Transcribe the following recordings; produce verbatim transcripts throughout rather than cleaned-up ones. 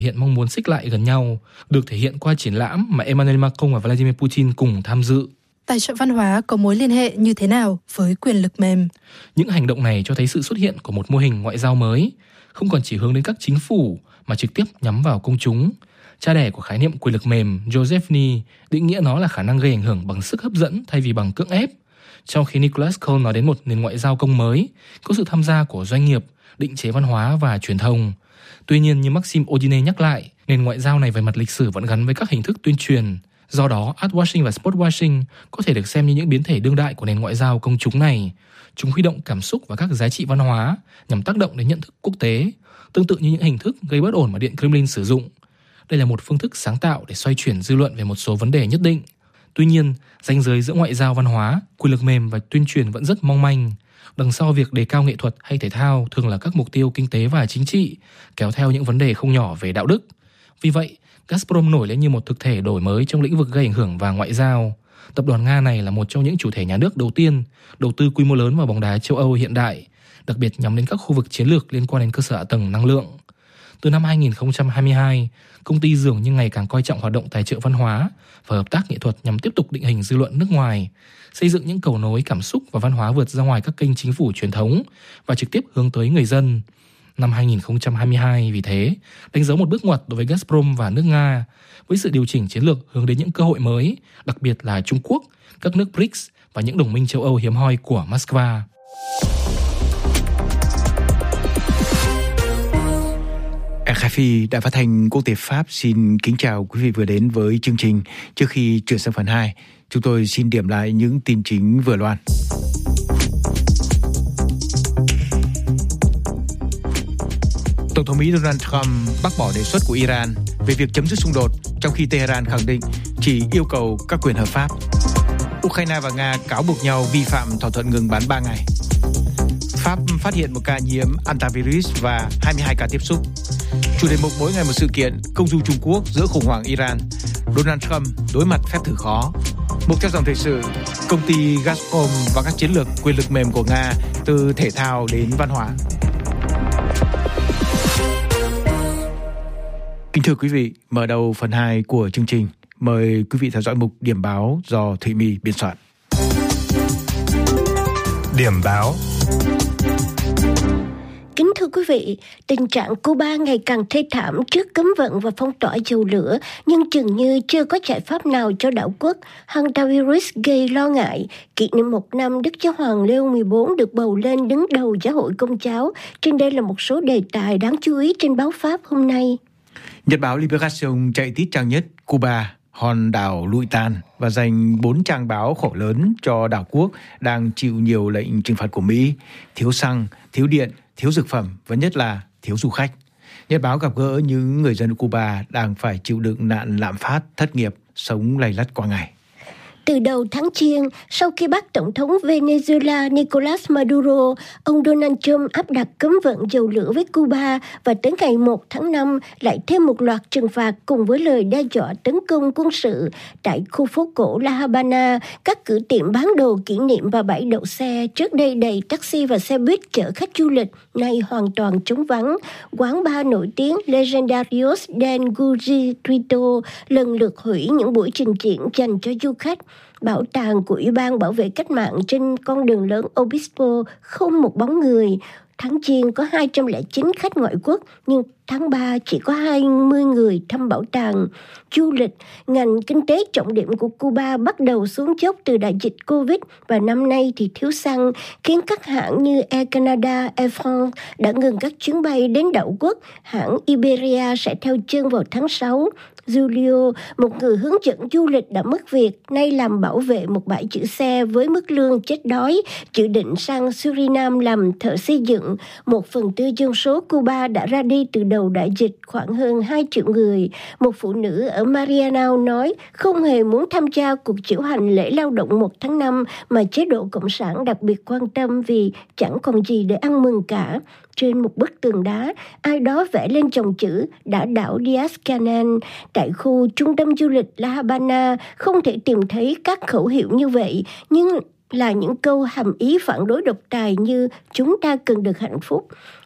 hiện mong muốn xích lại gần nhau, được thể hiện qua triển lãm mà Emmanuel Macron và Vladimir Putin cùng tham dự. Tài trợ văn hóa có mối liên hệ như thế nào với quyền lực mềm? Những hành động này cho thấy sự xuất hiện của một mô hình ngoại giao mới, không còn chỉ hướng đến các chính phủ mà trực tiếp nhắm vào công chúng. Cha đẻ của khái niệm quyền lực mềm, Joseph Nye, định nghĩa nó là khả năng gây ảnh hưởng bằng sức hấp dẫn thay vì bằng cưỡng ép. Trong khi Nicholas Cole nói đến một nền ngoại giao công mới, có sự tham gia của doanh nghiệp, định chế văn hóa và truyền thông. Tuy nhiên, như Maxime Audinet nhắc lại, nền ngoại giao này về mặt lịch sử vẫn gắn với các hình thức tuyên truyền. Do đó, art washing và sport washing có thể được xem như những biến thể đương đại của nền ngoại giao công chúng này. Chúng huy động cảm xúc và các giá trị văn hóa nhằm tác động đến nhận thức quốc tế, tương tự như những hình thức gây bất ổn mà Điện Kremlin sử dụng. Đây là một phương thức sáng tạo để xoay chuyển dư luận về một số vấn đề nhất định. Tuy nhiên, ranh giới giữa ngoại giao văn hóa, quyền lực mềm và tuyên truyền vẫn rất mong manh. Đằng sau việc đề cao nghệ thuật hay thể thao thường là các mục tiêu kinh tế và chính trị, kéo theo những vấn đề không nhỏ về đạo đức. Vì vậy, Gazprom nổi lên như một thực thể đổi mới trong lĩnh vực gây ảnh hưởng và ngoại giao. Tập đoàn Nga này là một trong những chủ thể nhà nước đầu tiên đầu tư quy mô lớn vào bóng đá châu Âu hiện đại, đặc biệt nhắm đến các khu vực chiến lược liên quan đến cơ sở hạ tầng năng lượng. Từ năm hai nghìn không trăm hai mươi hai, công ty dường như ngày càng coi trọng hoạt động tài trợ văn hóa và hợp tác nghệ thuật nhằm tiếp tục định hình dư luận nước ngoài, xây dựng những cầu nối cảm xúc và văn hóa vượt ra ngoài các kênh chính phủ truyền thống và trực tiếp hướng tới người dân. Năm hai nghìn không trăm hai mươi hai vì thế đánh dấu một bước ngoặt đối với Gazprom và nước Nga, với sự điều chỉnh chiến lược hướng đến những cơ hội mới, đặc biệt là Trung Quốc, các nước bê rê i xê và những đồng minh châu Âu hiếm hoi của Moscow. rờ ép i, Đài Phát thanh Quốc tế Pháp xin kính chào quý vị vừa đến với chương trình. Trước khi chuyển sang phần hai, chúng tôi xin điểm lại những tin chính vừa loan. Tổng thống Mỹ Donald Trump bác bỏ đề xuất của Iran về việc chấm dứt xung đột, trong khi Tehran khẳng định chỉ yêu cầu các quyền hợp pháp. Ukraine và Nga cáo buộc nhau vi phạm thỏa thuận ngừng bắn ba ngày. Pháp phát hiện một ca nhiễm antivirus và hai mươi hai ca tiếp xúc. Chủ đề mục mỗi ngày một sự kiện, công du Trung Quốc giữa khủng hoảng Iran. Donald Trump đối mặt phép thử khó. Mục theo dòng thời sự, công ty Gazprom và các chiến lược quyền lực mềm của Nga từ thể thao đến văn hóa. Kính thưa quý vị, mở đầu phần hai của chương trình, mời quý vị theo dõi mục điểm báo do Thụy My biên soạn. Điểm báo. Kính thưa quý vị, tình trạng Cuba ngày càng thê thảm trước cấm vận và phong tỏa dầu lửa, nhưng chừng như chưa có giải pháp nào cho đảo quốc. Hantavirus gây lo ngại. Kỷ niệm một năm Đức Giáo hoàng Leo mười bốn được bầu lên đứng đầu giáo hội Công giáo. Trên đây là một số đề tài đáng chú ý trên báo Pháp hôm nay. Nhật báo Libération chạy tít trang nhất Cuba, hòn đảo lụi tàn và dành bốn trang báo khổ lớn cho đảo quốc đang chịu nhiều lệnh trừng phạt của Mỹ, thiếu xăng, thiếu điện, thiếu dược phẩm và nhất là thiếu du khách. Nhật báo gặp gỡ những người dân Cuba đang phải chịu đựng nạn lạm phát, thất nghiệp, sống lay lắt qua ngày. Từ đầu tháng Giêng, sau khi bắt Tổng thống Venezuela Nicolas Maduro, ông Donald Trump áp đặt cấm vận dầu lửa với Cuba và tới ngày một tháng năm lại thêm một loạt trừng phạt cùng với lời đe dọa tấn công quân sự. Tại khu phố cổ La Habana, các cửa tiệm bán đồ kỷ niệm và bãi đậu xe trước đây đầy taxi và xe buýt chở khách du lịch nay hoàn toàn trống vắng. Quán bar nổi tiếng Legendarios del Guirito lần lượt hủy những buổi trình diễn dành cho du khách. Bảo tàng của Ủy ban Bảo vệ Cách mạng trên con đường lớn Obispo không một bóng người. Tháng Giêng có hai trăm lẻ chín khách ngoại quốc, nhưng tháng ba chỉ có hai mươi người thăm bảo tàng. Du lịch, ngành kinh tế trọng điểm của Cuba bắt đầu xuống dốc từ đại dịch Covid và năm nay thì thiếu xăng, khiến các hãng như Air Canada, Air France đã ngừng các chuyến bay đến đảo quốc. Hãng Iberia sẽ theo chân vào tháng sáu. Julio, một người hướng dẫn du lịch đã mất việc, nay làm bảo vệ một bãi giữ xe với mức lương chết đói, dự định sang Suriname làm thợ xây dựng. Một phần tư dân số Cuba đã ra đi từ đầu đại dịch, khoảng hơn hai triệu người. Một phụ nữ ở Marianao nói không hề muốn tham gia cuộc diễu hành lễ lao động một tháng năm mà chế độ Cộng sản đặc biệt quan tâm vì chẳng còn gì để ăn mừng cả. Trên một bức tường đá, ai đó vẽ lên dòng chữ đã đảo Diaz-Canel. Tại khu trung tâm du lịch La Habana không thể tìm thấy các khẩu hiệu như vậy, nhưng là những câu hàm ý phản đối độc tài như chúng ta cần được hạnh phúc.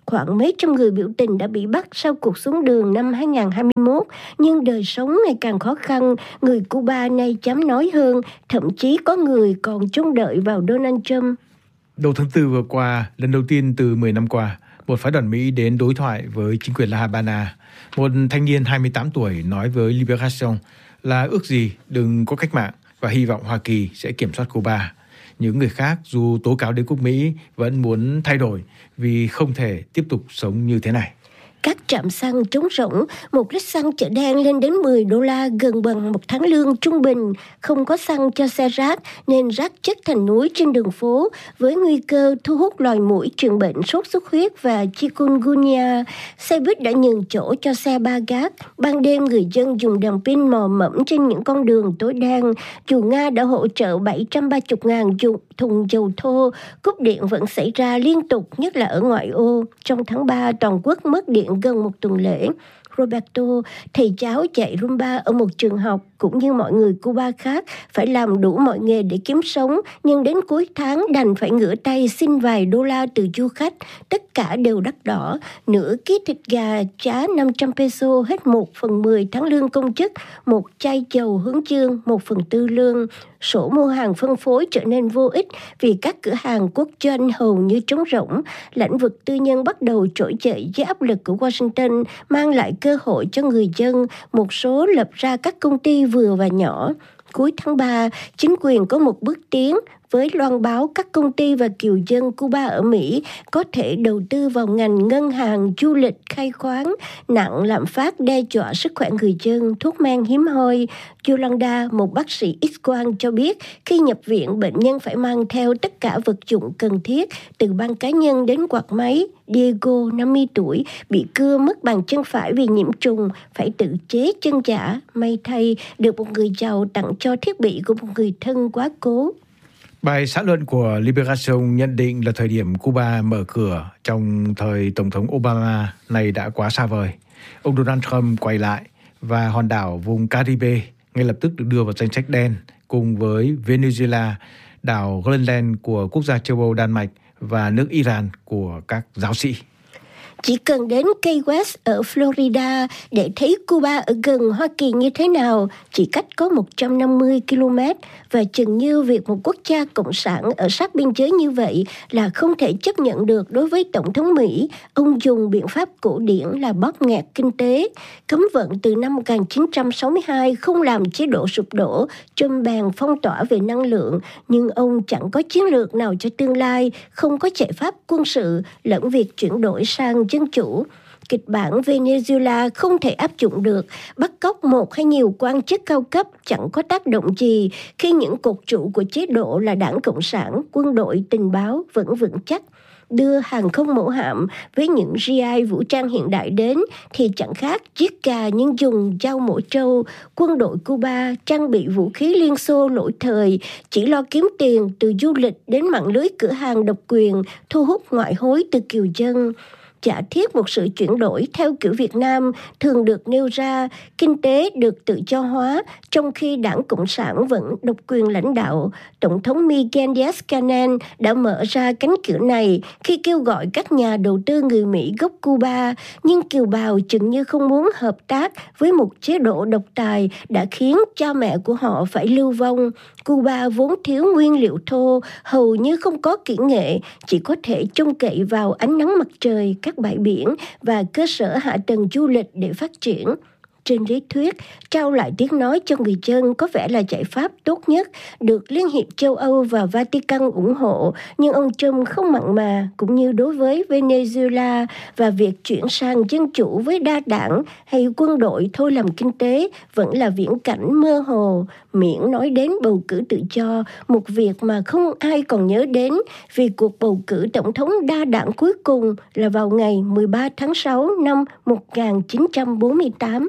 Khoảng mấy trăm người biểu tình đã bị bắt sau cuộc xuống đường năm hai không hai mốt, nhưng đời sống ngày càng khó khăn, người Cuba nay dám nói hơn, thậm chí có người còn trông đợi vào Donald Trump. Đầu tháng tư vừa qua, lần đầu tiên từ mười năm qua, một phái đoàn Mỹ đến đối thoại với chính quyền La Habana. Một thanh niên hai mươi tám tuổi nói với Liberación là ước gì đừng có cách mạng và hy vọng Hoa Kỳ sẽ kiểm soát Cuba. Những người khác dù tố cáo đế quốc Mỹ vẫn muốn thay đổi vì không thể tiếp tục sống như thế này. Các trạm xăng trống rỗng, một lít xăng chợ đen lên đến mười đô la, gần bằng một tháng lương trung bình. Không có xăng cho xe rác nên rác chất thành núi trên đường phố, với nguy cơ thu hút loài muỗi truyền bệnh sốt xuất huyết và chikungunya. Xe buýt đã nhường chỗ cho xe ba gác. Ban đêm người dân dùng đèn pin mò mẫm trên những con đường tối đen. Dù Nga đã hỗ trợ bảy trăm ba mươi ngàn thùng dầu thô, cúp điện vẫn xảy ra liên tục, nhất là ở ngoại ô. Trong tháng ba, toàn quốc mất điện gần một tuần lễ. Roberto, thầy giáo dạy Rumba ở một trường học, cũng như mọi người Cuba khác, phải làm đủ mọi nghề để kiếm sống, nhưng đến cuối tháng đành phải ngửa tay xin vài đô la từ du khách. Tất cả đều đắt đỏ. Nửa ký thịt gà giá năm trăm peso hết một phần mười tháng lương công chức, một chai dầu hướng dương một phần tư lương. Sổ mua hàng phân phối trở nên vô ích vì các cửa hàng quốc doanh hầu như trống rỗng. Lĩnh vực tư nhân bắt đầu trỗi dậy dưới áp lực của Washington, mang lại cơ hội cho người dân, một số lập ra các công ty vừa và nhỏ. Cuối tháng ba, chính quyền có một bước tiến với loan báo các công ty và kiều dân Cuba ở Mỹ có thể đầu tư vào ngành ngân hàng, du lịch, khai khoáng. Nặng lạm phát đe dọa sức khỏe người dân, thuốc men hiếm hoi. Yolanda, một bác sĩ X-quang cho biết khi nhập viện, bệnh nhân phải mang theo tất cả vật dụng cần thiết, từ băng cá nhân đến quạt máy. Diego, năm mươi tuổi, bị cưa mất bàn chân phải vì nhiễm trùng, phải tự chế chân giả. May thay, được một người giàu tặng cho thiết bị của một người thân quá cố. Bài xã luận của Liberación nhận định là thời điểm Cuba mở cửa trong thời Tổng thống Obama này đã quá xa vời. Ông Donald Trump quay lại và hòn đảo vùng Caribe ngay lập tức được đưa vào danh sách đen cùng với Venezuela, đảo Greenland của quốc gia châu Âu Đan Mạch và nước Iran của các giáo sĩ. Chỉ cần đến Key West ở Florida để thấy Cuba ở gần Hoa Kỳ như thế nào, chỉ cách có một trăm năm mươi ki lô mét, và chừng như việc một quốc gia cộng sản ở sát biên giới như vậy là không thể chấp nhận được đối với Tổng thống Mỹ. Ông dùng biện pháp cổ điển là bóp nghẹt kinh tế. Cấm vận từ năm một nghìn chín trăm sáu mươi hai không làm chế độ sụp đổ, Trump bèn phong tỏa về năng lượng, nhưng ông chẳng có chiến lược nào cho tương lai, không có giải pháp quân sự lẫn việc chuyển đổi sang dân chủ. Kịch bản Venezuela không thể áp dụng được, bắt cóc một hay nhiều quan chức cao cấp chẳng có tác động gì khi những cột trụ của chế độ là Đảng Cộng sản, quân đội, tình báo vẫn vững chắc. Đưa hàng không mẫu hạm với những giê i vũ trang hiện đại đến thì chẳng khác giết gà nhưng dùng dao mổ trâu. Quân đội Cuba trang bị vũ khí Liên Xô lỗi thời, chỉ lo kiếm tiền từ du lịch đến mạng lưới cửa hàng độc quyền, thu hút ngoại hối từ kiều dân. Giả thiết một sự chuyển đổi theo kiểu Việt Nam thường được nêu ra, kinh tế được tự do hóa, trong khi Đảng Cộng sản vẫn độc quyền lãnh đạo. Tổng thống Miguel Díaz-Canel đã mở ra cánh cửa này khi kêu gọi các nhà đầu tư người Mỹ gốc Cuba, nhưng kiều bào chừng như không muốn hợp tác với một chế độ độc tài đã khiến cha mẹ của họ phải lưu vong. Cuba vốn thiếu nguyên liệu thô, hầu như không có kỹ nghệ, chỉ có thể trông cậy vào ánh nắng mặt trời, các bãi biển và cơ sở hạ tầng du lịch để phát triển. Trên lý thuyết, trao lại tiếng nói cho người dân có vẻ là giải pháp tốt nhất, được Liên hiệp châu Âu và Vatican ủng hộ, nhưng ông Trump không mặn mà, cũng như đối với Venezuela, và việc chuyển sang dân chủ với đa đảng hay quân đội thôi làm kinh tế vẫn là viễn cảnh mơ hồ, miễn nói đến bầu cử tự do, một việc mà không ai còn nhớ đến vì cuộc bầu cử tổng thống đa đảng cuối cùng là vào ngày mười ba tháng sáu năm một nghìn chín trăm bốn mươi tám.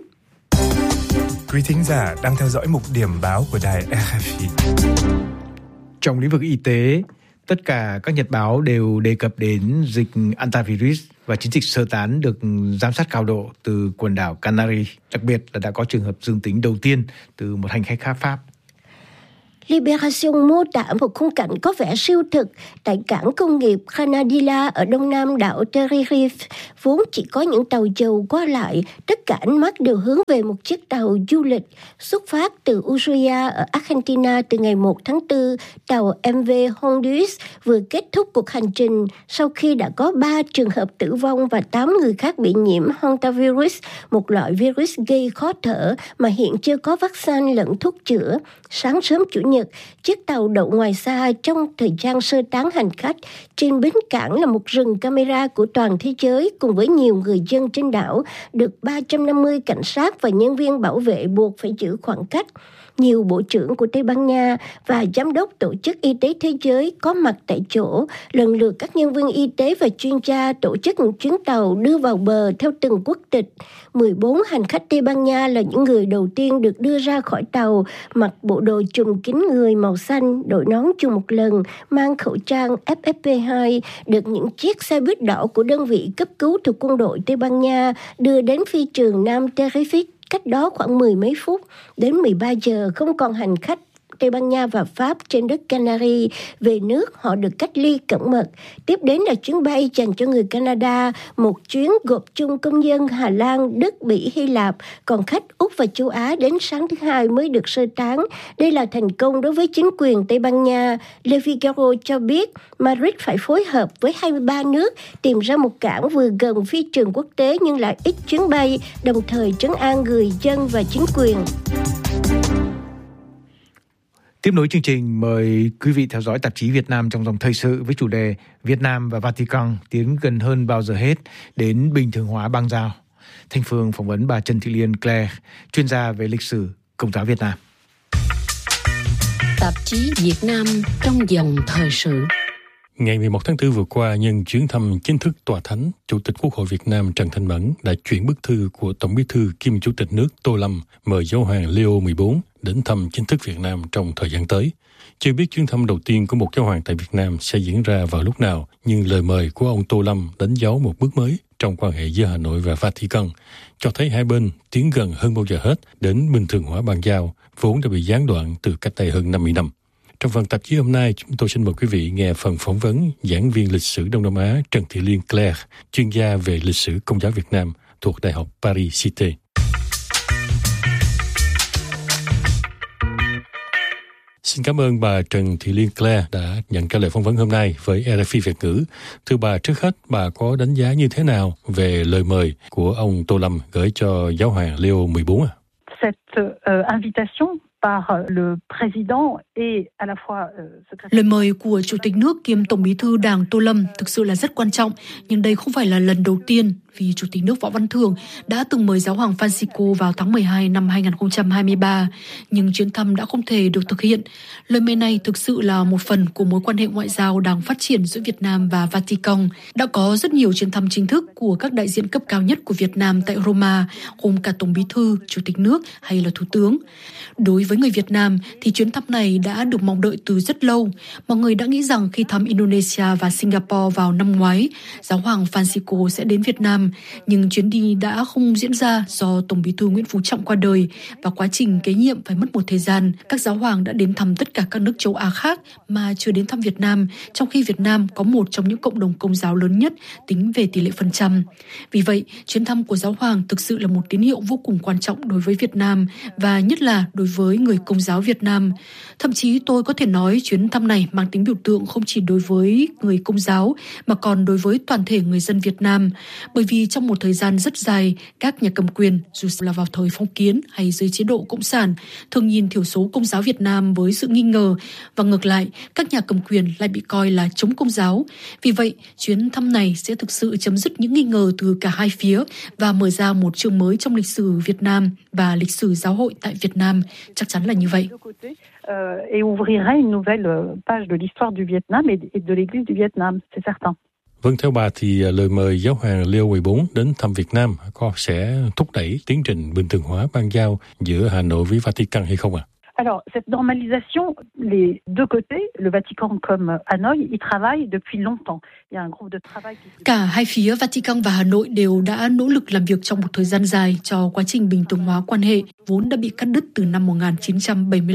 Quý thính giả đang theo dõi mục điểm báo của đài rờ ép i. Trong lĩnh vực y tế, tất cả các nhật báo đều đề cập đến dịch antivirus và chiến dịch sơ tán được giám sát cao độ từ quần đảo Canary, đặc biệt là đã có trường hợp dương tính đầu tiên từ một hành khách khác Pháp. Libération mô tả một khung cảnh có vẻ siêu thực tại cảng công nghiệp Granadilla ở đông nam đảo Tenerife, vốn chỉ có những tàu dầu qua lại. Tất cả ánh mắt đều hướng về một chiếc tàu du lịch xuất phát từ Ushuaia ở Argentina từ ngày một tháng tư. Tàu em vê Honduras vừa kết thúc cuộc hành trình sau khi đã có ba trường hợp tử vong và tám người khác bị nhiễm hantavirus, một loại virus gây khó thở mà hiện chưa có vaccine lẫn thuốc chữa. Sáng sớm Chủ nhật, chiếc tàu đậu ngoài xa trong thời gian sơ tán hành khách. Trên bến cảng là một rừng camera của toàn thế giới cùng với nhiều người dân trên đảo, được ba trăm năm mươi cảnh sát và nhân viên bảo vệ buộc phải giữ khoảng cách. Nhiều bộ trưởng của Tây Ban Nha và giám đốc Tổ chức Y tế Thế giới có mặt tại chỗ. Lần lượt các nhân viên y tế và chuyên gia tổ chức những chuyến tàu đưa vào bờ theo từng quốc tịch. mười bốn hành khách Tây Ban Nha là những người đầu tiên được đưa ra khỏi tàu, mặc bộ đồ trùm kín người màu xanh, đội nón chung một lần, mang khẩu trang ép ép pê hai, được những chiếc xe buýt đỏ của đơn vị cấp cứu thuộc quân đội Tây Ban Nha đưa đến phi trường Nam Tenerife. Cách đó khoảng mười mấy phút, đến mười ba giờ không còn hành khách Tây Ban Nha và Pháp trên đất Canary về nước, họ được cách ly cẩn mật. Tiếp đến là chuyến bay dành cho người Canada, một chuyến gộp chung công dân Hà Lan, Đức, Bỉ, Hy Lạp, còn khách Úc và châu Á đến sáng thứ Hai mới được sơ tán. Đây là thành công đối với chính quyền Tây Ban Nha. Le Figaro cho biết Madrid phải phối hợp với hai mươi ba nước tìm ra một cảng vừa gần phi trường quốc tế nhưng lại ít chuyến bay, đồng thời trấn an người dân và chính quyền. Tiếp nối chương trình, mời quý vị theo dõi tạp chí Việt Nam trong dòng thời sự với chủ đề Việt Nam và Vatican tiến gần hơn bao giờ hết đến bình thường hóa bang giao. Thanh Phương phỏng vấn bà Trần Thị Liên Claire, chuyên gia về lịch sử Công giáo Việt Nam. Tạp chí Việt Nam trong dòng thời sự. Ngày mười một tháng tư vừa qua, nhân chuyến thăm chính thức Tòa Thánh, Chủ tịch Quốc hội Việt Nam Trần Thanh Mẫn đã chuyển bức thư của Tổng Bí thư kiêm Chủ tịch nước Tô Lâm mời Giáo hoàng Leo mười bốn đến thăm chính thức Việt Nam trong thời gian tới. Chưa biết chuyến thăm đầu tiên của một giáo hoàng tại Việt Nam sẽ diễn ra vào lúc nào, nhưng lời mời của ông Tô Lâm đánh dấu một bước mới trong quan hệ giữa Hà Nội và Vatican, cho thấy hai bên tiến gần hơn bao giờ hết đến bình thường hóa bang giao, vốn đã bị gián đoạn từ cách đây hơn năm mươi năm. Trong phần tạp chí hôm nay, chúng tôi xin mời quý vị nghe phần phỏng vấn giảng viên lịch sử Đông Nam Á Trần Thị Liên Claire, chuyên gia về lịch sử Công giáo Việt Nam thuộc Đại học Paris Cité. Xin cảm ơn bà Trần Thị Liên Claire đã nhận trả lời phỏng vấn hôm nay với rờ ép i Việt ngữ. Thưa bà, trước hết bà có đánh giá như thế nào về lời mời của ông Tô Lâm gửi cho Giáo hoàng Leo mười bốn? À? Cette uh, invitation par le président et à la fois uh, lời mời của Chủ tịch nước kiêm Tổng Bí thư Đảng Tô Lâm thực sự là rất quan trọng, nhưng đây không phải là lần đầu tiên, vì Chủ tịch nước Võ Văn Thưởng đã từng mời Giáo hoàng Francisco vào tháng mười hai năm hai không hai ba, nhưng chuyến thăm đã không thể được thực hiện. Lời mời này thực sự là một phần của mối quan hệ ngoại giao đang phát triển giữa Việt Nam và Vatican. Đã có rất nhiều chuyến thăm chính thức của các đại diện cấp cao nhất của Việt Nam tại Roma, gồm cả Tổng Bí thư, Chủ tịch nước hay là Thủ tướng. Đối với người Việt Nam thì chuyến thăm này đã được mong đợi từ rất lâu. Mọi người đã nghĩ rằng khi thăm Indonesia và Singapore vào năm ngoái, Giáo hoàng Francisco sẽ đến Việt Nam, nhưng chuyến đi đã không diễn ra do Tổng Bí thư Nguyễn Phú Trọng qua đời và quá trình kế nhiệm phải mất một thời gian. Các giáo hoàng đã đến thăm tất cả các nước châu Á khác mà chưa đến thăm Việt Nam, trong khi Việt Nam có một trong những cộng đồng Công giáo lớn nhất tính về tỷ lệ phần trăm. Vì vậy, chuyến thăm của giáo hoàng thực sự là một tín hiệu vô cùng quan trọng đối với Việt Nam và nhất là đối với người Công giáo Việt Nam. Thậm chí tôi có thể nói chuyến thăm này mang tính biểu tượng không chỉ đối với người Công giáo mà còn đối với toàn thể người dân Việt Nam. Bởi vì trong một thời gian rất dài, các nhà cầm quyền, dù là vào thời phong kiến hay dưới chế độ Cộng sản, thường nhìn thiểu số Công giáo Việt Nam với sự nghi ngờ, và ngược lại, các nhà cầm quyền lại bị coi là chống Công giáo. Vì vậy, chuyến thăm này sẽ thực sự chấm dứt những nghi ngờ từ cả hai phía và mở ra một chương mới trong lịch sử Việt Nam và lịch sử giáo hội tại Việt Nam. Chắc chắn là như vậy. Et ouvrirait une nouvelle page de l'histoire du Vietnam et de l'Église du Vietnam, c'est certain. Vâng, theo bà thì lời mời Giáo hoàng Leo mười bốn đến thăm Việt Nam có sẽ thúc đẩy tiến trình bình thường hóa bang giao giữa Hà Nội với Vatican hay không ạ? À? Alors, cette normalisation, les deux côtés, le Vatican comme Hanoï, ils travaillent depuis longtemps. Il y a un groupe de travail qui... Cả hai phía Vatican và Hà Nội đều đã nỗ lực làm việc trong một thời gian dài cho quá trình bình thường hóa quan hệ vốn đã bị cắt đứt từ năm một nghìn chín trăm bảy mươi lăm.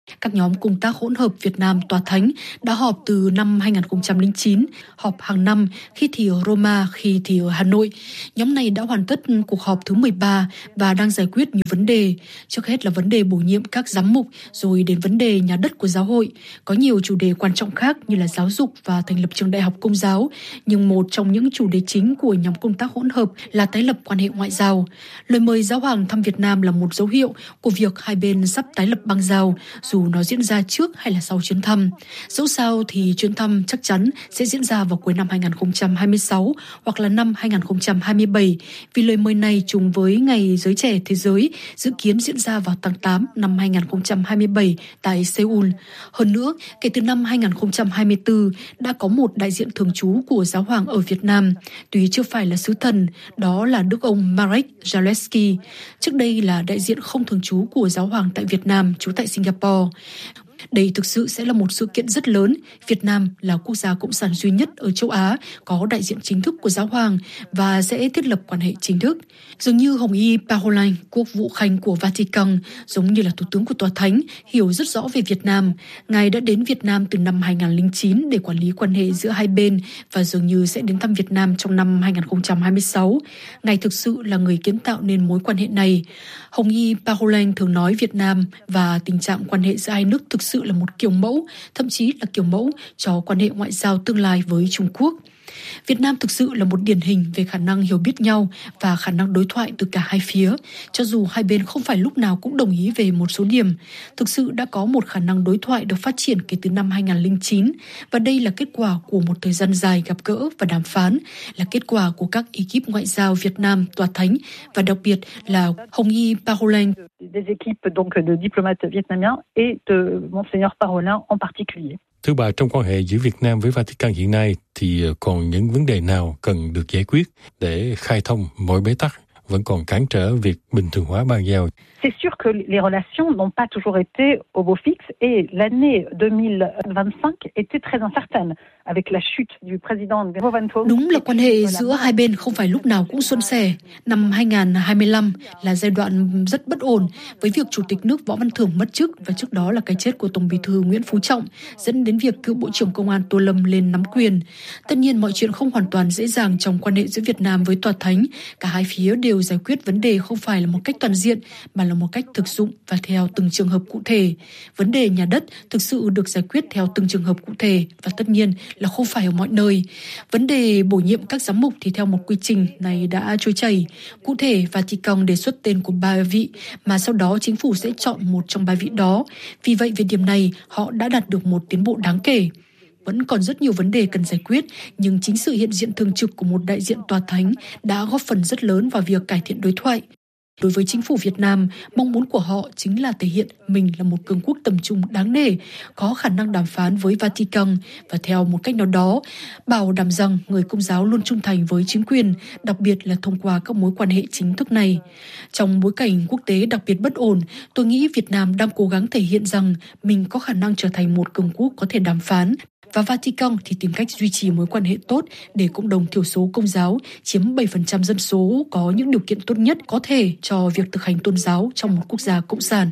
Các nhóm công tác hỗn hợp Việt Nam Tòa Thánh đã họp từ năm hai không không chín, họp hàng năm, khi thì ở Roma, khi thì ở Hà Nội. Nhóm này đã hoàn tất cuộc họp thứ mười ba và đang giải quyết nhiều vấn đề. Trước hết là vấn đề bổ nhiệm các giám mục, rồi đến vấn đề nhà đất của giáo hội. Có nhiều chủ đề quan trọng khác như là giáo dục và thành lập trường đại học Công giáo. Nhưng một trong những chủ đề chính của nhóm công tác hỗn hợp là tái lập quan hệ ngoại giao. Lời mời Giáo hoàng thăm Việt Nam là một dấu hiệu của việc hai bên sắp tái lập bang giao, dù nó diễn ra trước hay là sau chuyến thăm. Dẫu sao thì chuyến thăm chắc chắn sẽ diễn ra vào cuối năm hai không hai sáu hoặc là năm hai không hai bảy, vì lời mời này trùng với Ngày Giới Trẻ Thế Giới dự kiến diễn ra vào tháng tám năm hai không hai bảy tại Seoul. Hơn nữa, kể từ năm hai không hai tư đã có một đại diện thường trú của Giáo hoàng ở Việt Nam, tuy chưa phải là sứ thần, đó là Đức ông Marek Zalewski. Trước đây là đại diện không thường trú của Giáo hoàng tại Việt Nam, trú tại Singapore. Đây thực sự sẽ là một sự kiện rất lớn. Việt Nam là quốc gia cộng sản duy nhất ở châu Á có đại diện chính thức của Giáo hoàng và sẽ thiết lập quan hệ chính thức. Dường như Hồng Y Parolin, quốc vụ khanh của Vatican, giống như là Thủ tướng của Tòa Thánh, hiểu rất rõ về Việt Nam. Ngài đã đến Việt Nam từ năm hai không không chín để quản lý quan hệ giữa hai bên và dường như sẽ đến thăm Việt Nam trong năm hai không hai sáu. Ngài thực sự là người kiến tạo nên mối quan hệ này. Hồng Y Parolin thường nói Việt Nam và tình trạng quan hệ giữa hai nước thực sự là một kiểu mẫu, thậm chí là kiểu mẫu cho quan hệ ngoại giao tương lai với Trung Quốc. Việt Nam thực sự là một điển hình về khả năng hiểu biết nhau và khả năng đối thoại từ cả hai phía, cho dù hai bên không phải lúc nào cũng đồng ý về một số điểm. Thực sự đã có một khả năng đối thoại được phát triển kể từ năm hai không không chín, và đây là kết quả của một thời gian dài gặp gỡ và đàm phán, là kết quả của các ekip ngoại giao Việt Nam, Tòa Thánh và đặc biệt là Hồng Y Parolin. Des équipes donc de diplomates vietnamiens et de Monseigneur Parolin en particulier. Thứ ba, trong quan hệ giữa Việt Nam với Vatican hiện nay thì còn những vấn đề nào cần được giải quyết để khai thông mọi bế tắc vẫn còn cản trở việc bình thường hóa bang giao? C'est sûr que les relations n'ont pas toujours été au beau fixe et l'année deux mille vingt-cinq était très incertaine avec la chute du président Võ Văn Thưởng. Đúng là quan hệ giữa hai bên không phải lúc nào cũng suôn sẻ. Năm hai không hai lăm là giai đoạn rất bất ổn với việc Chủ tịch nước Võ Văn Thưởng mất chức và trước đó là cái chết của Tổng Bí thư Nguyễn Phú Trọng dẫn đến việc cựu Bộ trưởng Công an Tô Lâm lên nắm quyền. Tất nhiên mọi chuyện không hoàn toàn dễ dàng trong quan hệ giữa Việt Nam với Tòa Thánh. Cả hai phía đều giải quyết vấn đề không phải là một cách toàn diện mà là một cách thực dụng và theo từng trường hợp cụ thể. Vấn đề nhà đất thực sự được giải quyết theo từng trường hợp cụ thể và tất nhiên là không phải ở mọi nơi. Vấn đề bổ nhiệm các giám mục thì theo một quy trình này đã trôi chảy. Cụ thể, Vatican đề xuất tên của ba vị mà sau đó chính phủ sẽ chọn một trong ba vị đó. Vì vậy về điểm này họ đã đạt được một tiến bộ đáng kể. Vẫn còn rất nhiều vấn đề cần giải quyết, nhưng chính sự hiện diện thường trực của một đại diện Tòa Thánh đã góp phần rất lớn vào việc cải thiện đối thoại. Đối với chính phủ Việt Nam, mong muốn của họ chính là thể hiện mình là một cường quốc tầm trung đáng nể, có khả năng đàm phán với Vatican và theo một cách nào đó, bảo đảm rằng người Công giáo luôn trung thành với chính quyền, đặc biệt là thông qua các mối quan hệ chính thức này. Trong bối cảnh quốc tế đặc biệt bất ổn, tôi nghĩ Việt Nam đang cố gắng thể hiện rằng mình có khả năng trở thành một cường quốc có thể đàm phán, và Vatican thì tìm cách duy trì mối quan hệ tốt để cộng đồng thiểu số Công giáo chiếm bảy phần trăm dân số có những điều kiện tốt nhất có thể cho việc thực hành tôn giáo trong một quốc gia cộng sản.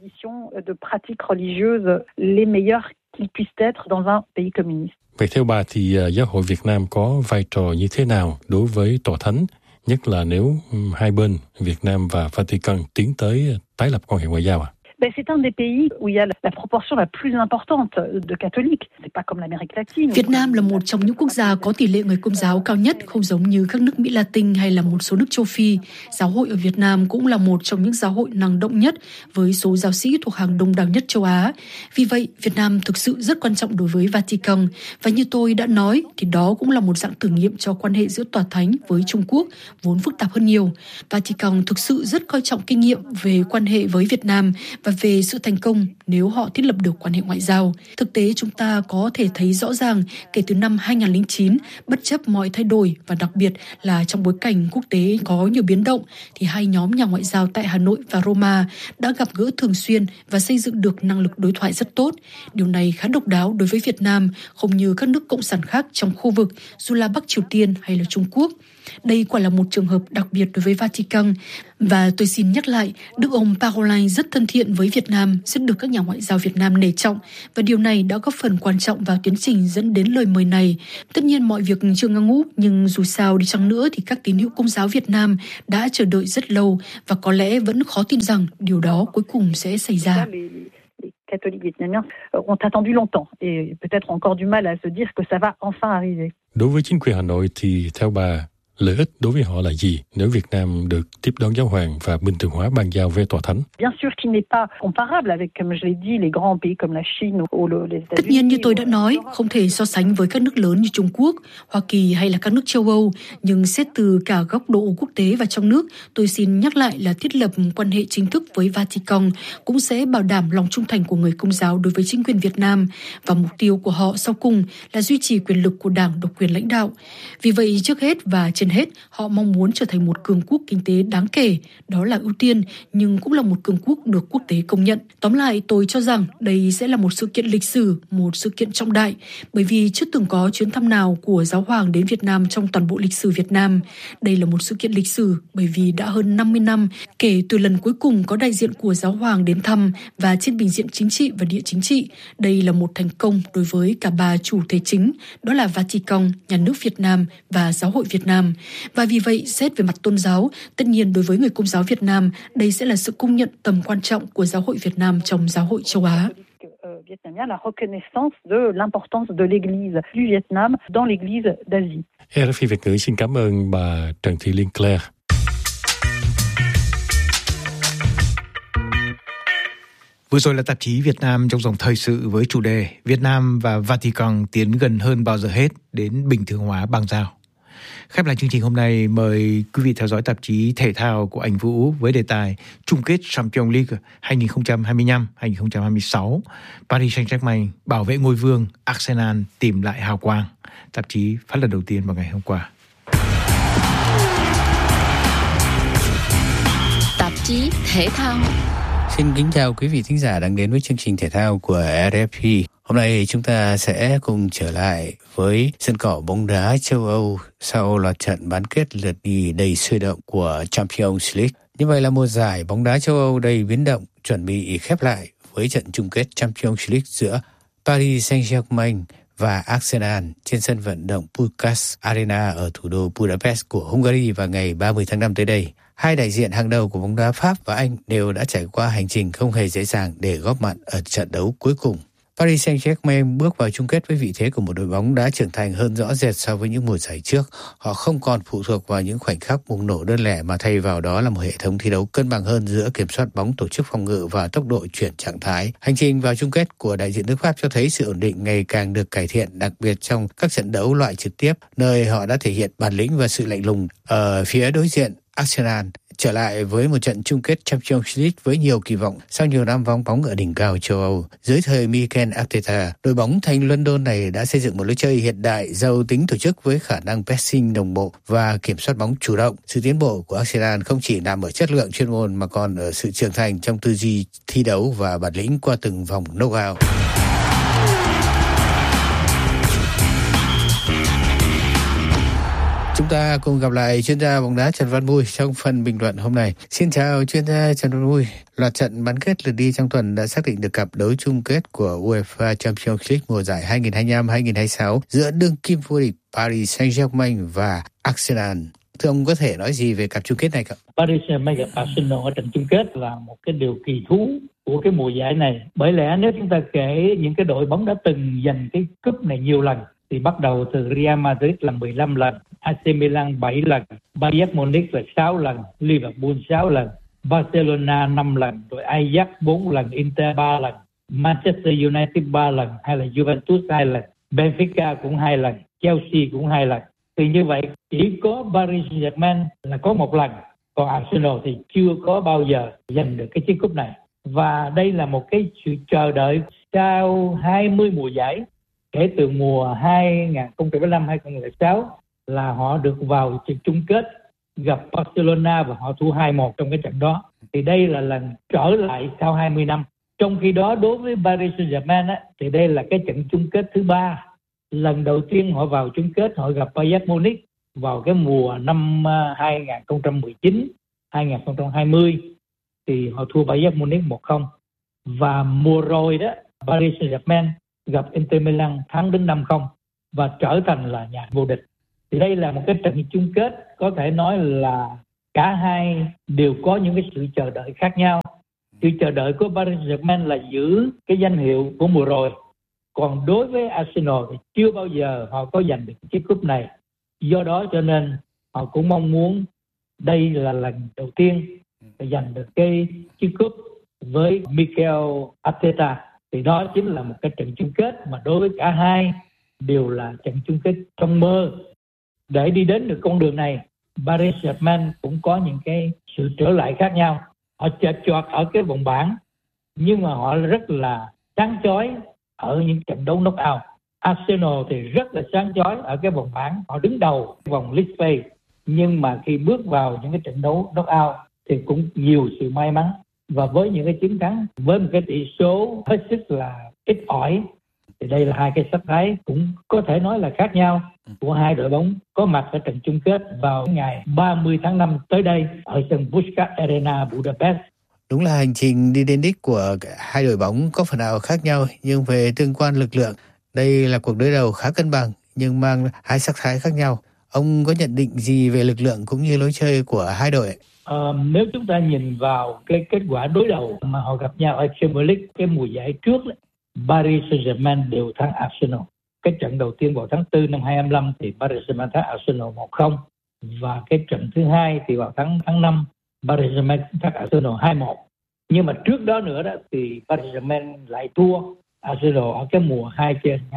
Vậy theo bà thì Giáo hội Việt Nam có vai trò như thế nào đối với Tòa Thánh, nhất là nếu hai bên Việt Nam và Vatican tiến tới tái lập quan hệ ngoại giao à? Ben, c'est un des pays où il y a la proportion la plus importante de catholiques. C'est pas comme l'Amérique latine. Việt Nam là một trong những quốc gia có tỷ lệ người Công giáo cao nhất, không giống như các nước Mỹ Latin hay là một số nước châu Phi. Giáo hội ở Việt Nam cũng là một trong những giáo hội năng động nhất với số giáo sĩ thuộc hàng đông đảo nhất châu Á. Vì vậy, Việt Nam thực sự rất quan trọng đối với Vatican. Và như tôi đã nói, thì đó cũng là một dạng thử nghiệm cho quan hệ giữa Tòa Thánh với Trung Quốc, vốn phức tạp hơn nhiều. Vatican thực sự rất coi trọng kinh nghiệm về quan hệ với Việt Nam và về sự thành công nếu họ thiết lập được quan hệ ngoại giao. Thực tế chúng ta có thể thấy rõ ràng kể từ năm hai không không chín, bất chấp mọi thay đổi và đặc biệt là trong bối cảnh quốc tế có nhiều biến động, thì hai nhóm nhà ngoại giao tại Hà Nội và Roma đã gặp gỡ thường xuyên và xây dựng được năng lực đối thoại rất tốt. Điều này khá độc đáo đối với Việt Nam, không như các nước cộng sản khác trong khu vực, dù là Bắc Triều Tiên hay là Trung Quốc. Đây quả là một trường hợp đặc biệt đối với Vatican. Và tôi xin nhắc lại, Đức ông Parolin rất thân thiện với Việt Nam, rất được các nhà nhà ngoại giao Việt Nam nể trọng và điều này đã góp phần quan trọng vào tiến trình dẫn đến lời mời này. Tất nhiên mọi việc chưa ngã ngũ, nhưng dù sao đi chăng nữa thì các tín hữu Công giáo Việt Nam đã chờ đợi rất lâu và có lẽ vẫn khó tin rằng điều đó cuối cùng sẽ xảy ra. Catholiques vietnamiens ont attendu longtemps et peut-être encore du mal à se dire que ça va enfin arriver. Đối với chính quyền Hà Nội thì theo bà, lợi ích đối với họ là gì nếu Việt Nam được tiếp đón giáo hoàng và bình thường hóa bàn giao về tòa thánh? Bien sûr qu'il n'est pas comparable avec, comme je l'ai dit, les grands pays comme la Chine ou les États-Unis. Tất nhiên như tôi đã nói, không thể so sánh với các nước lớn như Trung Quốc, Hoa Kỳ hay là các nước châu Âu, nhưng xét từ cả góc độ quốc tế và trong nước, tôi xin nhắc lại là thiết lập quan hệ chính thức với Vatican cũng sẽ bảo đảm lòng trung thành của người Công giáo đối với chính quyền Việt Nam và mục tiêu của họ sau cùng là duy trì quyền lực của Đảng độc quyền lãnh đạo. Vì vậy trước hết và trên hết, họ mong muốn trở thành một cường quốc kinh tế đáng kể, đó là ưu tiên, nhưng cũng là một cường quốc được quốc tế công nhận. Tóm lại, tôi cho rằng đây sẽ là một sự kiện lịch sử, một sự kiện trọng đại, bởi vì chưa từng có chuyến thăm nào của Giáo hoàng đến Việt Nam trong toàn bộ lịch sử Việt Nam. Đây là một sự kiện lịch sử bởi vì đã hơn năm mươi năm kể từ lần cuối cùng có đại diện của Giáo hoàng đến thăm và trên bình diện chính trị và địa chính trị. Đây là một thành công đối với cả ba chủ thể chính, đó là Vatican, Nhà nước Việt Nam và Giáo hội Việt Nam. Và vì vậy, xét về mặt tôn giáo, tất nhiên đối với người Công giáo Việt Nam, đây sẽ là sự công nhận tầm quan trọng của Giáo hội Việt Nam trong Giáo hội châu Á. La reconnaissance de l'importance de l'Église du Vietnam dans l'Église d'Asie. rờ ép i Việt ngữ xin cảm ơn bà Trần Thị Liên Claire. Vừa rồi là tạp chí Việt Nam trong dòng thời sự với chủ đề Việt Nam và Vatican tiến gần hơn bao giờ hết đến bình thường hóa bang giao. Khép lại chương trình hôm nay, mời quý vị theo dõi tạp chí thể thao của Anh Vũ với đề tài chung kết Champions League hai không hai lăm hai không hai sáu. Paris Saint-Germain bảo vệ ngôi vương, Arsenal tìm lại hào quang. Tạp chí phát lần đầu tiên vào ngày hôm qua. Tạp chí thể thao. Xin kính chào quý vị thính giả đang đến với chương trình thể thao của rờ ép i. Hôm nay chúng ta sẽ cùng trở lại với sân cỏ bóng đá châu Âu sau loạt trận bán kết lượt đi đầy sôi động của Champions League. Như vậy là mùa giải bóng đá châu Âu đầy biến động chuẩn bị khép lại với trận chung kết Champions League giữa Paris Saint-Germain và Arsenal trên sân vận động Puskás Arena ở thủ đô Budapest của Hungary vào ngày ba mươi tháng năm tới đây. Hai đại diện hàng đầu của bóng đá Pháp và Anh đều đã trải qua hành trình không hề dễ dàng để góp mặt ở trận đấu cuối cùng. Paris Saint-Germain bước vào chung kết với vị thế của một đội bóng đã trưởng thành hơn rõ rệt so với những mùa giải trước. Họ không còn phụ thuộc vào những khoảnh khắc bùng nổ đơn lẻ mà thay vào đó là một hệ thống thi đấu cân bằng hơn giữa kiểm soát bóng, tổ chức phòng ngự và tốc độ chuyển trạng thái. Hành trình vào chung kết của đại diện nước Pháp cho thấy sự ổn định ngày càng được cải thiện, đặc biệt trong các trận đấu loại trực tiếp, nơi họ đã thể hiện bản lĩnh và sự lạnh lùng. Ở phía đối diện, Arsenal trở lại với một trận chung kết Champions League với nhiều kỳ vọng sau nhiều năm vắng bóng ở đỉnh cao châu Âu. Dưới thời Mikel Arteta, đội bóng thành London này đã xây dựng một lối chơi hiện đại, giàu tính tổ chức với khả năng pressing đồng bộ và kiểm soát bóng chủ động. Sự tiến bộ của Arsenal không chỉ nằm ở chất lượng chuyên môn mà còn ở sự trưởng thành trong tư duy thi đấu và bản lĩnh qua từng vòng knock-out. Chúng ta cùng gặp lại chuyên gia bóng đá Trần Văn Mui trong phần bình luận hôm nay. Xin chào chuyên gia Trần Văn Mui. Loạt trận bán kết lượt đi trong tuần đã xác định được cặp đấu chung kết của UEFA Champions League mùa giải hai không hai lăm hai không hai sáu giữa đương kim vô địch Paris Saint-Germain và Arsenal. Thưa ông có thể nói gì về cặp chung kết này không? Paris Saint-Germain gặp Arsenal ở trận chung kết là một cái điều kỳ thú của cái mùa giải này. Bởi lẽ nếu chúng ta kể những cái đội bóng đã từng giành cái cúp này nhiều lần thì bắt đầu từ Real Madrid là mười lăm lần, a xê Milan bảy lần, Bayern Munich là sáu lần, Liverpool sáu lần, Barcelona năm lần, rồi Ajax bốn lần, Inter ba lần, Manchester United ba lần, hay là Juventus hai lần, Benfica cũng hai lần, Chelsea cũng hai lần. Thì như vậy chỉ có Paris Saint-Germain là có một lần, còn Arsenal thì chưa có bao giờ giành được cái chiếc cúp này. Và đây là một cái sự chờ đợi sau hai mươi mùa giải, kể từ mùa hai không một lăm hai không không sáu là họ được vào trận chung kết gặp Barcelona và họ thua hai một trong cái trận đó. Thì đây là lần trở lại sau hai mươi năm. Trong khi đó đối với Paris Saint-Germain á, thì đây là cái trận chung kết thứ ba. Lần đầu tiên họ vào chung kết họ gặp Bayern Munich vào cái mùa năm hai không một chín hai không hai không thì họ thua Bayern Munich một không. Và mùa rồi đó, Paris Saint-Germain gặp Inter Milan thắng đến năm không và trở thành là nhà vô địch. Thì đây là một cái trận chung kết có thể nói là cả hai đều có những cái sự chờ đợi khác nhau. Sự chờ đợi của Paris Saint-Germain là giữ cái danh hiệu của mùa rồi. Còn đối với Arsenal thì chưa bao giờ họ có giành được chiếc cúp này. Do đó cho nên họ cũng mong muốn đây là lần đầu tiên giành được cái chiếc cúp với Mikel Arteta. Thì đó chính là một cái trận chung kết mà đối với cả hai đều là trận chung kết trong mơ. Để đi đến được con đường này, Paris Saint-Germain cũng có những cái sự trở lại khác nhau. Họ chật chọt ở cái vòng bảng, nhưng mà họ rất là sáng chói ở những trận đấu knock-out. Arsenal thì rất là sáng chói ở cái vòng bảng, họ đứng đầu vòng League phase. Nhưng mà khi bước vào những cái trận đấu knock-out thì cũng nhiều sự may mắn. Và với những cái chiến thắng, với một cái tỷ số hết sức là ít ỏi, thì đây là hai cái sắc thái cũng có thể nói là khác nhau của hai đội bóng có mặt ở trận chung kết vào ngày ba mươi tháng năm tới đây ở sân Puskás Arena Budapest. Đúng là hành trình đi đến đích của hai đội bóng có phần nào khác nhau, nhưng về tương quan lực lượng, đây là cuộc đối đầu khá cân bằng nhưng mang hai sắc thái khác nhau. Ông có nhận định gì về lực lượng cũng như lối chơi của hai đội? À, nếu chúng ta nhìn vào cái kết quả đối đầu mà họ gặp nhau ở Champions League cái mùa giải trước đấy, Paris Saint-Germain đều thắng Arsenal. Cái trận đầu tiên vào tháng tư năm hai không hai lăm thì Paris Saint-Germain thắng Arsenal một không. Và cái trận thứ hai thì vào tháng tháng năm, Paris Saint-Germain thắng Arsenal hai một. Nhưng mà trước đó nữa đó thì Paris Saint-Germain lại thua Arsenal ở cái mùa hai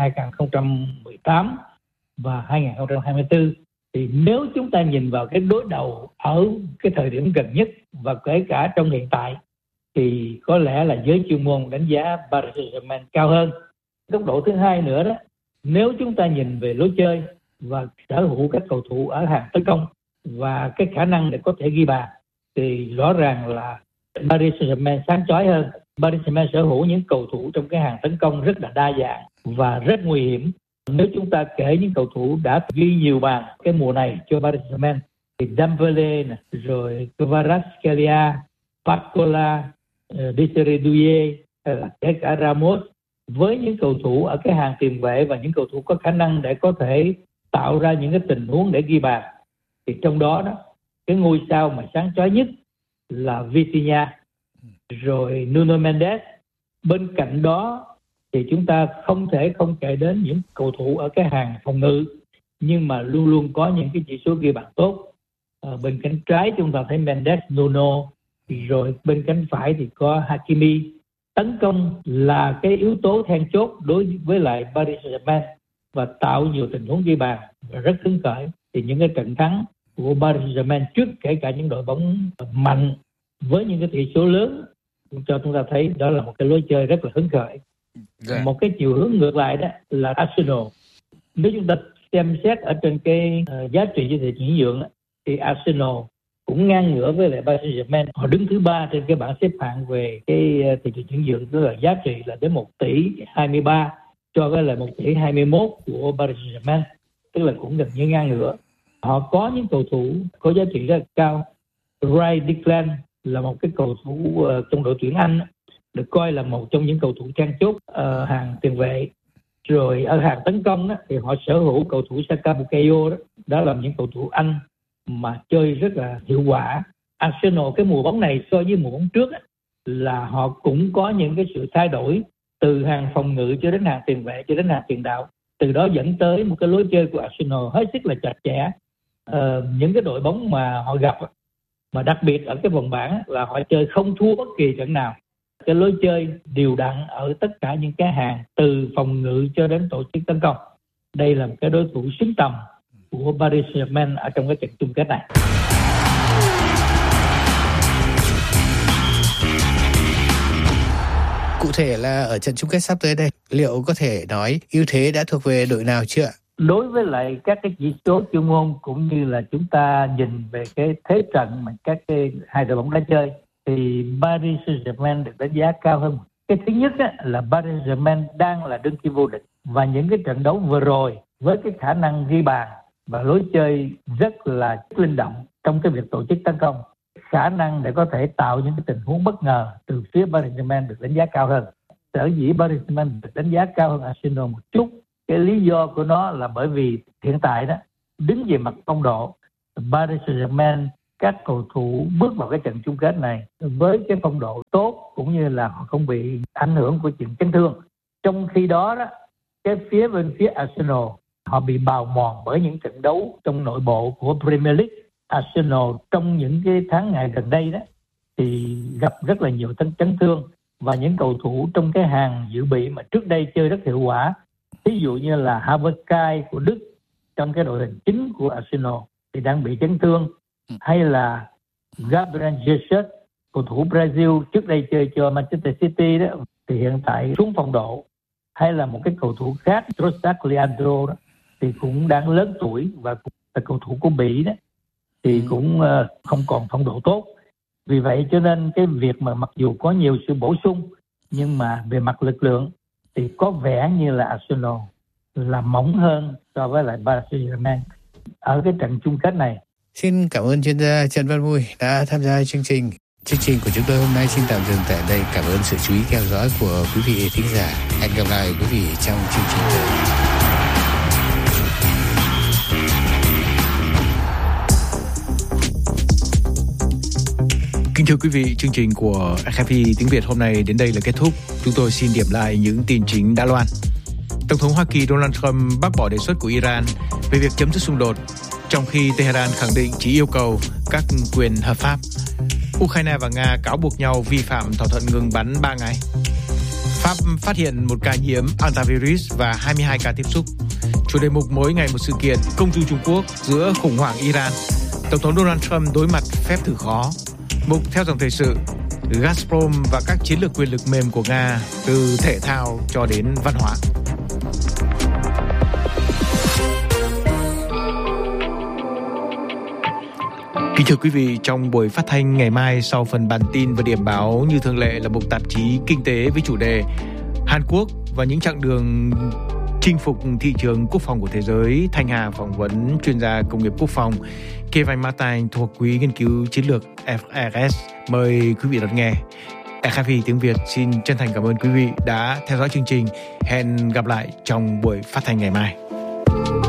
không một tám và hai không hai tư. Thì nếu chúng ta nhìn vào cái đối đầu ở cái thời điểm gần nhất và kể cả trong hiện tại thì có lẽ là giới chuyên môn đánh giá Paris Saint-Germain cao hơn. Góc độ thứ hai nữa đó, nếu chúng ta nhìn về lối chơi và sở hữu các cầu thủ ở hàng tấn công và cái khả năng để có thể ghi bàn thì rõ ràng là Paris Saint-Germain sáng chói hơn. Paris Saint-Germain sở hữu những cầu thủ trong cái hàng tấn công rất là đa dạng và rất nguy hiểm. Nếu chúng ta kể những cầu thủ đã ghi nhiều bàn cái mùa này cho Paris Saint-Germain thì Dembélé, rồi Kvaratskhelia, Barcola, Desiré Doué, kể cả Ramos, với những cầu thủ ở cái hàng tiền vệ và những cầu thủ có khả năng để có thể tạo ra những cái tình huống để ghi bàn. Thì trong đó đó cái ngôi sao mà sáng chói nhất là Vitinha, rồi Nuno Mendes. Bên cạnh đó thì chúng ta không thể không kể đến những cầu thủ ở cái hàng phòng ngự nhưng mà luôn luôn có những cái chỉ số ghi bàn tốt. Ở bên cánh trái chúng ta thấy Mendes, Nuno, rồi bên cánh phải thì có Hakimi. Tấn công là cái yếu tố then chốt đối với lại Paris Saint-Germain và tạo nhiều tình huống ghi bàn và rất hứng khởi. Thì những cái trận thắng của Paris Saint-Germain trước kể cả những đội bóng mạnh với những cái tỷ số lớn cho chúng ta thấy đó là một cái lối chơi rất là hứng khởi. Yeah. Một cái chiều hướng ngược lại đó là Arsenal. Nếu chúng ta xem xét ở trên cái uh, giá trị cho thị chuyển nhượng thì Arsenal cũng ngang ngửa với lại Paris Saint-Germain. Họ đứng thứ ba trên cái bảng xếp hạng về cái uh, thị trường chuyển nhượng, tức là giá trị là đến một tỷ hai mươi ba cho với lại một tỷ hai mươi mốt của Paris Saint-Germain, tức là cũng gần như ngang ngửa. Họ có những cầu thủ có giá trị rất là cao. Ray Declan là một cái cầu thủ uh, trong đội tuyển Anh, được coi là một trong những cầu thủ then chốt ở uh, hàng tiền vệ. Rồi ở hàng tấn công đó, thì họ sở hữu cầu thủ Saka Bukayo đó, đó là những cầu thủ Anh mà chơi rất là hiệu quả. Arsenal cái mùa bóng này so với mùa bóng trước đó, là họ cũng có những cái sự thay đổi từ hàng phòng ngự cho đến hàng tiền vệ cho đến hàng tiền đạo. Từ đó dẫn tới một cái lối chơi của Arsenal hết sức là chặt chẽ. Uh, những cái đội bóng mà họ gặp mà đặc biệt ở cái vòng bảng là họ chơi không thua bất kỳ trận nào. Cái lối chơi đều đặn ở tất cả những cái hàng từ phòng ngự cho đến tổ chức tấn công. Đây là một cái đối thủ xứng tầm của Paris Saint-Germain ở trong cái trận chung kết này. Cụ thể là ở trận chung kết sắp tới đây, liệu có thể nói ưu thế đã thuộc về đội nào chưa ạ? Đối với lại các cái chỉ số chuyên môn cũng như là chúng ta nhìn về cái thế trận mà các cái hai đội bóng đã chơi thì Paris Saint-Germain được đánh giá cao hơn. Cái thứ nhất á, là Paris Saint-Germain đang là đương kim vô địch và những cái trận đấu vừa rồi với cái khả năng ghi bàn và lối chơi rất là linh động trong cái việc tổ chức tấn công, khả năng để có thể tạo những cái tình huống bất ngờ từ phía Paris Saint-Germain được đánh giá cao hơn. Sở dĩ Paris Saint-Germain được đánh giá cao hơn Arsenal một chút, cái lý do của nó là bởi vì hiện tại đó, đứng về mặt phong độ, Paris Saint-Germain, các cầu thủ bước vào cái trận chung kết này với cái phong độ tốt cũng như là họ không bị ảnh hưởng của chuyện chấn thương. Trong khi đó, đó cái phía bên phía Arsenal họ bị bào mòn bởi những trận đấu trong nội bộ của Premier League. Arsenal trong những cái tháng ngày gần đây đó thì gặp rất là nhiều chấn thương và những cầu thủ trong cái hàng dự bị mà trước đây chơi rất hiệu quả, ví dụ như là Havertz của Đức trong cái đội hình chính của Arsenal thì đang bị chấn thương, hay là Gabriel Jesus, cầu thủ Brazil trước đây chơi cho Manchester City đó thì hiện tại xuống phong độ, hay là một cái cầu thủ khác Trossard Leandro đó thì cũng đang lớn tuổi và cũng là cầu thủ của Bỉ đó thì cũng uh, không còn phong độ tốt. Vì vậy cho nên cái việc mà mặc dù có nhiều sự bổ sung nhưng mà về mặt lực lượng thì có vẻ như là Arsenal là mỏng hơn so với lại Paris Saint-Germain ở cái trận chung kết này. Xin cảm ơn chuyên gia Trần Văn Mùi đã tham gia chương trình. Chương trình của chúng tôi hôm nay xin tạm dừng tại đây. Cảm ơn sự chú ý theo dõi của quý vị thính giả. Hẹn gặp lại quý vị trong chương trình tới. Kính thưa quý vị, chương trình của rờ ép pê tiếng Việt hôm nay đến đây là kết thúc. Chúng tôi xin điểm lại những tin chính đã loan. Tổng thống Hoa Kỳ Donald Trump bác bỏ đề xuất của Iran về việc chấm dứt xung đột, trong khi Tehran khẳng định chỉ yêu cầu các quyền hợp pháp. Ukraine và Nga cáo buộc nhau vi phạm thỏa thuận ngừng bắn ba ngày. Pháp phát hiện một ca nhiễm antivirus và hai mươi hai ca tiếp xúc. Chủ đề mục mỗi ngày một sự kiện, công du Trung Quốc giữa khủng hoảng Iran. Tổng thống Donald Trump đối mặt phép thử khó. Mục theo dòng thời sự, Gazprom và các chiến lược quyền lực mềm của Nga, từ thể thao cho đến văn hóa. Kính thưa quý vị, trong buổi phát thanh ngày mai sau phần bản tin và điểm báo như thường lệ là mục tạp chí Kinh tế với chủ đề Hàn Quốc và những chặng đường chinh phục thị trường quốc phòng của thế giới. Thanh Hà phỏng vấn chuyên gia công nghiệp quốc phòng Kevin Martin thuộc Quỹ nghiên cứu chiến lược F R S. Mời quý vị đón nghe. rờ ép pê tiếng Việt xin chân thành cảm ơn quý vị đã theo dõi chương trình. Hẹn gặp lại trong buổi phát thanh ngày mai.